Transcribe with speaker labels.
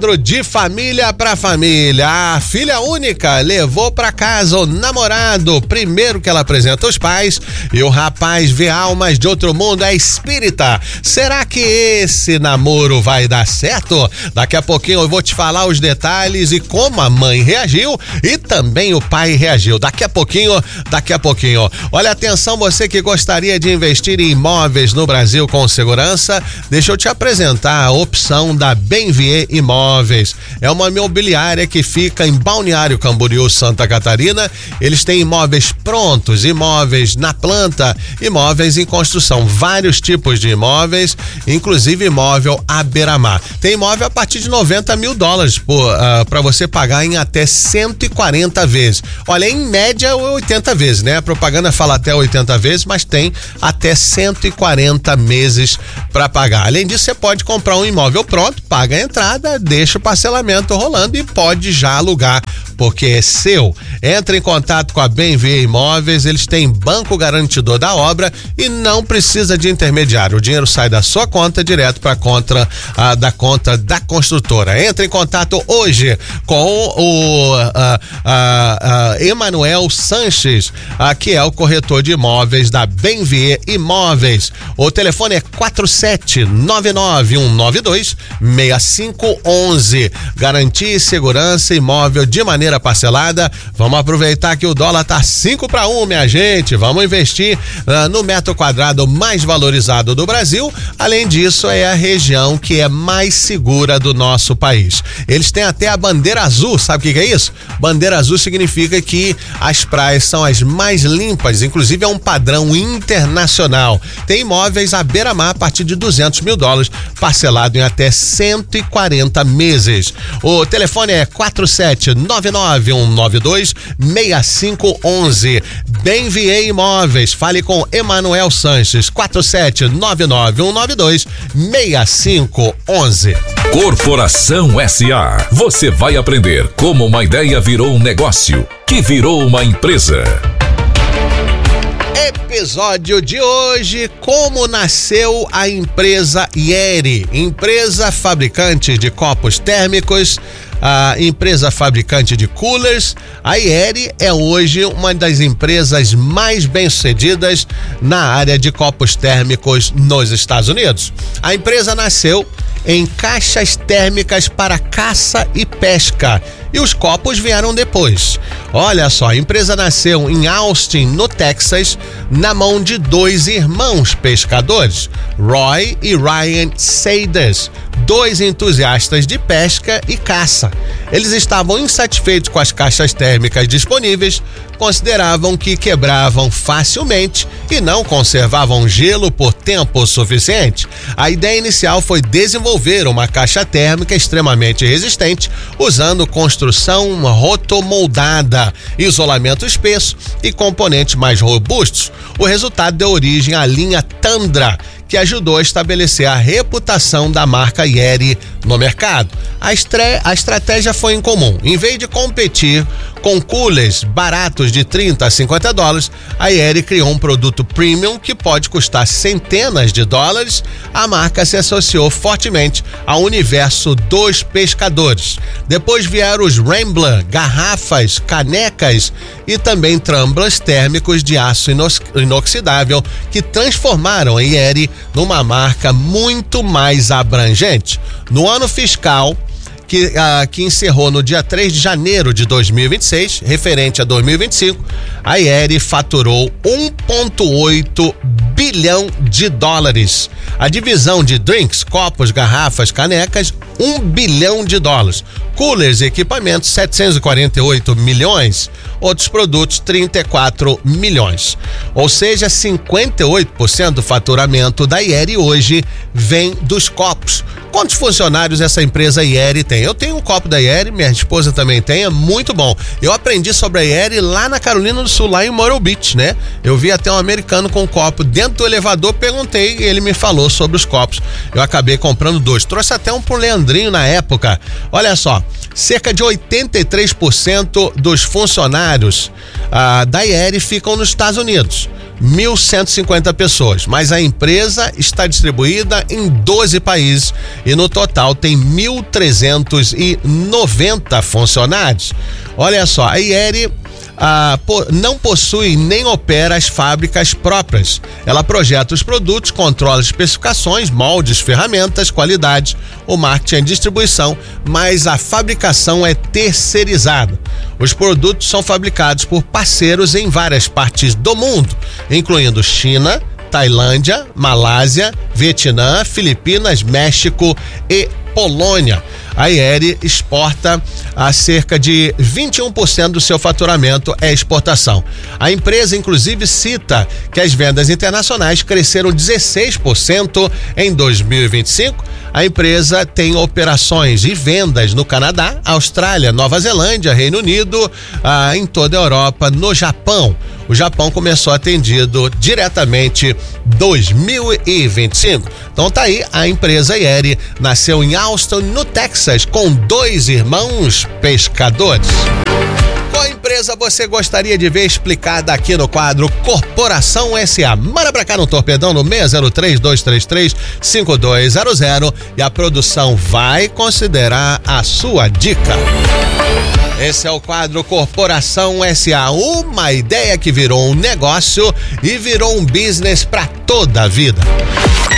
Speaker 1: quadro De Família pra Família. A filha única levou pra casa o namorado, primeiro que ela apresenta os pais, e o rapaz vê almas de outro mundo, é espírita. Será que esse namoro vai dar certo? Daqui a pouquinho eu vou te falar os detalhes e como a mãe reagiu e também o pai reagiu. Daqui a pouquinho. Olha, atenção, você que gostaria de investir em imóveis no Brasil com segurança, deixa eu te apresentar a opção da Benvier Imóveis. É uma imobiliária que fica em Balneário Camboriú, Santa Catarina. Eles têm imóveis prontos, imóveis na planta, imóveis em construção, vários tipos de imóveis, inclusive imóvel à beira-mar. Tem imóvel a partir de $90 mil para você pagar em até 140 vezes. Olha, em média 80 vezes, né? A propaganda fala até 80 vezes, mas tem até 140 meses para pagar. Além disso, você pode comprar um imóvel pronto, paga a entrada, deixa o parcelamento rolando e pode já alugar, porque é seu. Entre em contato com a Benvier Imóveis, eles têm banco garantidor da obra e não precisa de intermediário. O dinheiro sai da sua conta direto para da conta da construtora. Entre em contato hoje com o Emanuel Sanches, que é o corretor de imóveis da Benvier Imóveis. O telefone é 47991926511. Garantia e segurança imóvel de maneira parcelada. Vamos aproveitar que o dólar tá 5-1, minha gente. Vamos investir no metro quadrado mais valorizado do Brasil. Além disso, é a região que é mais segura do nosso país. Eles têm até a bandeira azul. Sabe o que é isso? Bandeira azul significa que as praias são as mais limpas, inclusive é um padrão internacional. Tem imóveis à beira-mar a partir de $200 mil, parcelado em até 140 meses. O telefone é 47991926511. Benvier Imóveis. Fale com Emanuel Sanches, 47991926511.
Speaker 2: Corporação SA. Você vai aprender como uma ideia virou um negócio, que virou uma empresa.
Speaker 1: Episódio de hoje: como nasceu a empresa Yeri, empresa fabricante de copos térmicos, a empresa fabricante de coolers. A Yeri é hoje uma das empresas mais bem-sucedidas na área de copos térmicos nos Estados Unidos. A empresa nasceu em caixas térmicas para caça e pesca, e os copos vieram depois. Olha só, a empresa nasceu em Austin, no Texas, na mão de dois irmãos pescadores, Roy e Ryan Sanders, dois entusiastas de pesca e caça. Eles estavam insatisfeitos com as caixas térmicas disponíveis, consideravam que quebravam facilmente e não conservavam gelo por tempo suficiente. A ideia inicial foi desenvolver uma caixa térmica extremamente resistente, usando construção rotomoldada, isolamento espesso e componentes mais robustos. O resultado deu origem à linha Tundra, que ajudou a estabelecer a reputação da marca Yeri no mercado. A estratégia foi incomum. Em vez de competir com coolers baratos de $30 a $50, a Yeri criou um produto premium que pode custar centenas de dólares. A marca se associou fortemente ao universo dos pescadores. Depois vieram os Rambler, garrafas, canecas e também tumblers térmicos de aço inoxidável, que transformaram a Yeri numa marca muito mais abrangente. No ano fiscal que encerrou no dia 3 de janeiro de 2026, referente a 2025, a Yeri faturou $1,8 bilhão. A divisão de drinks, copos, garrafas, canecas, $1 bilhão. Coolers e equipamentos, 748 milhões. Outros produtos, 34 milhões. Ou seja, 58% do faturamento da Yeri hoje vem dos copos. Quantos funcionários essa empresa Yeri tem? Eu tenho um copo da Yeri, minha esposa também tem, é muito bom. Eu aprendi sobre a Yeri lá na Carolina do Sul, lá em Myrtle Beach, né? Eu vi até um americano com um copo dentro do elevador, perguntei e ele me falou sobre os copos. Eu acabei comprando 2. Trouxe até um pro Leandrinho na época. Olha só, cerca de 83% dos funcionários da Yeri ficam nos Estados Unidos. 1.150 pessoas, mas a empresa está distribuída em 12 países e no total tem 1.390 funcionários. Olha só, a IERE não possui nem opera as fábricas próprias. Ela projeta os produtos, controla as especificações, moldes, ferramentas, qualidade, o marketing e distribuição, mas a fabricação é terceirizada. Os produtos são fabricados por parceiros em várias partes do mundo, incluindo China, Tailândia, Malásia, Vietnã, Filipinas, México e Polônia. A IERE exporta a cerca de 21% do seu faturamento é exportação. A empresa, inclusive, cita que as vendas internacionais cresceram 16% em 2025. A empresa tem operações e vendas no Canadá, Austrália, Nova Zelândia, Reino Unido, em toda a Europa, no Japão. O Japão começou atendido diretamente 2025. Então tá aí, a empresa IERE nasceu em Austin, no Texas, com 2 irmãos pescadores. Qual empresa você gostaria de ver explicada aqui no quadro Corporação SA? Manda pra cá no Torpedão no 603-233-5200 e a produção vai considerar a sua dica. Esse é o quadro Corporação SA, uma ideia que virou um negócio e virou um business para toda a vida.